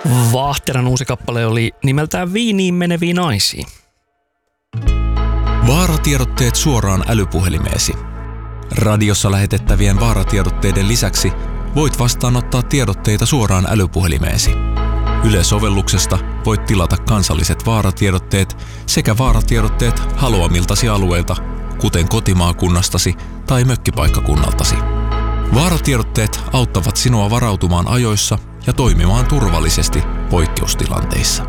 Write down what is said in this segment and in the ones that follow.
Vaahteran uusi kappale oli nimeltään Viiniin meneviin naisiin. Vaaratiedotteet suoraan älypuhelimeesi. Radiossa lähetettävien vaaratiedotteiden lisäksi voit vastaanottaa tiedotteita suoraan älypuhelimeesi. Yle-sovelluksesta voit tilata kansalliset vaaratiedotteet sekä vaaratiedotteet haluamiltasi alueilta, kuten kotimaakunnastasi tai mökkipaikkakunnaltasi. Vaaratiedotteet auttavat sinua varautumaan ajoissa ja toimimaan turvallisesti poikkeustilanteissa.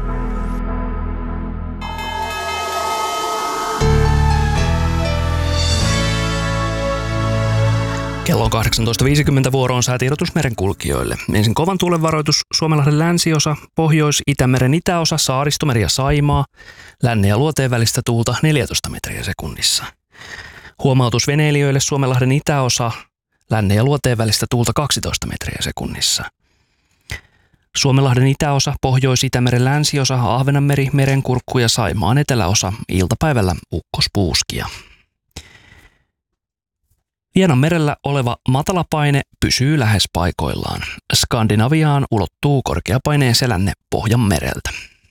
Kello on 18.50 vuoroon säätiedotus merenkulkijoille. Ensin kovan tuulen varoitus Suomenlahden länsiosa, Pohjois-Itämeren itäosa, Saaristomeri ja Saimaa, lännen ja luoteen välistä tuulta 14 metriä sekunnissa. Huomautus veneilijöille Suomenlahden itäosa, lännen ja luoteen välistä tuulta 12 metriä sekunnissa. Suomenlahden itäosa, Pohjois-Itämeren länsiosa, Ahvenanmeri, Merenkurkku ja Saimaan eteläosa, iltapäivällä ukkospuuskia. Vienanmerellä oleva matalapaine pysyy lähes paikoillaan. Skandinaviaan ulottuu korkeapaineen selänne Pohjanmereltä.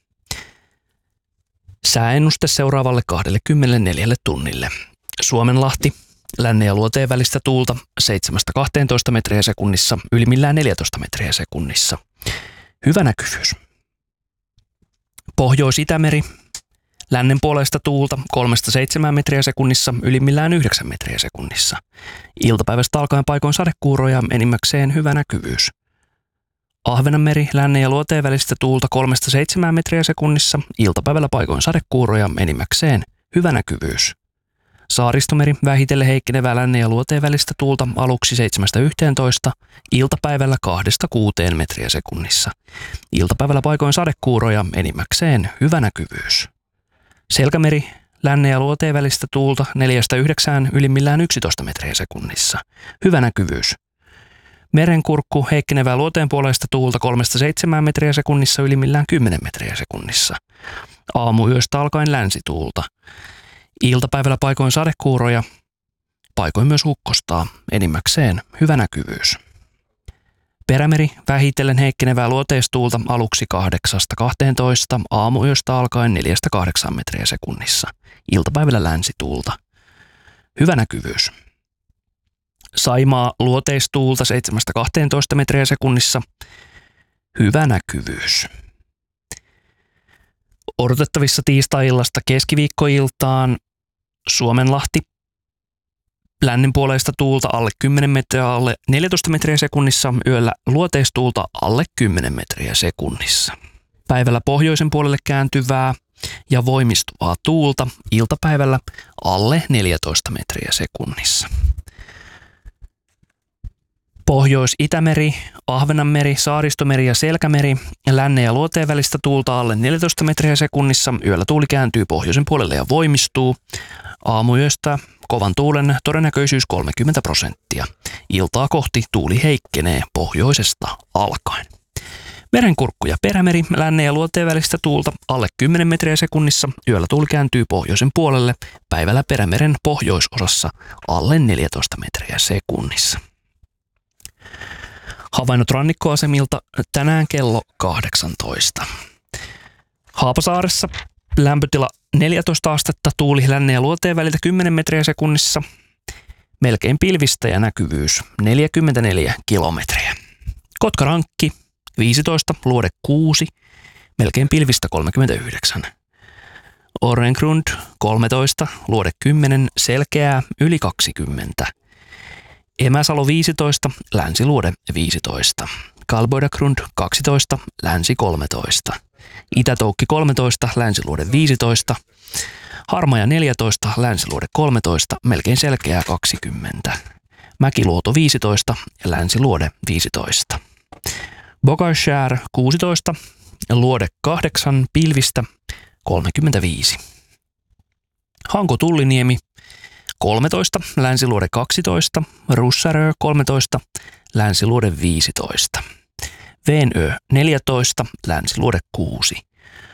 Sääennuste seuraavalle 24 tunnille. Suomenlahti, lännen ja luoteen välistä tuulta 7-12 metriä sekunnissa, ylimmillään 14 metriä sekunnissa. Hyvä näkyvyys. Pohjois-Itämeri, lännen puolesta tuulta 3-7 metriä sekunnissa, ylimmillään 9 metriä sekunnissa. Iltapäivästä alkaen paikoin sadekuuroja, enimmäkseen hyvä näkyvyys. Ahvenanmeri, lännen ja luoteen välistä tuulta 3-7 metriä sekunnissa, iltapäivällä paikoin sadekuuroja, enimmäkseen hyvä näkyvyys. Saaristomeri, vähitellen heikkenevää lännen ja luoteen välistä tuulta aluksi 7-11, iltapäivällä 2-6 metriä sekunnissa. Iltapäivällä paikoin sadekuuroja, enimmäkseen hyvä näkyvyys. Selkämeri, lännen ja luoteen välistä tuulta 4-9, ylimmillään 11 metriä sekunnissa. Hyvä näkyvyys. Merenkurkku, heikkenevää luoteen puolesta tuulta 3-7 metriä sekunnissa, ylimmillään 10 metriä sekunnissa. Aamuyöstä alkaen länsituulta. Iltapäivällä paikoin sadekuuroja, paikoin myös ukkostaa, enimmäkseen hyvä näkyvyys. Perämeri, vähitellen heikkenevää luoteistuulta aluksi 8-12, aamuyöstä alkaen 4-8 metriä sekunnissa. Iltapäivällä länsituulta. Hyvä näkyvyys. Saimaa, luoteistuulta 7-12 metriä sekunnissa. Hyvä näkyvyys. Odotettavissa tiistai-illasta keskiviikkoiltaan Suomenlahti, lännen puoleista tuulta alle 10 metriä, alle 14 metriä sekunnissa, yöllä luoteistuulta alle 10 metriä sekunnissa. Päivällä pohjoisen puolelle kääntyvää ja voimistuvaa tuulta, iltapäivällä alle 14 metriä sekunnissa. Pohjois-Itämeri, Ahvenanmeri, Saaristomeri ja Selkämeri, lännen ja luoteen välistä tuulta alle 14 metriä sekunnissa, yöllä tuuli kääntyy pohjoisen puolelle ja voimistuu. Aamuyöstä kovan tuulen todennäköisyys 30%. Iltaa kohti tuuli heikkenee pohjoisesta alkaen. Merenkurkku ja Perämeri, lännen ja luoteen välistä tuulta alle 10 metriä sekunnissa, yöllä tuuli kääntyy pohjoisen puolelle, päivällä Perämeren pohjoisosassa alle 14 metriä sekunnissa. Havainnot rannikkoasemilta tänään kello 18. Haapasaaressa lämpötila 14 astetta, tuuli lännen ja luoteen väliltä 10 metriä sekunnissa. Melkein pilvistä ja näkyvyys 44 kilometriä. Kotkarankki 15, luode 6, melkein pilvistä 39. Orrengrund 13, luode 10, selkeää yli 20. Emäsalo 15, länsiluode 15. Kalboidagrund 12, länsi 13. Itätoukki 13, länsiluode 15. Harmaja 14, länsiluode 13, melkein selkeää 20. Mäkiluoto 15, länsiluode 15. Bogashär 16, luode 8, pilvistä 35. Hanko Tulliniemi 13, länsiluode 12, Russarö 13, länsiluode 15. Veenö 14, länsiluode 6.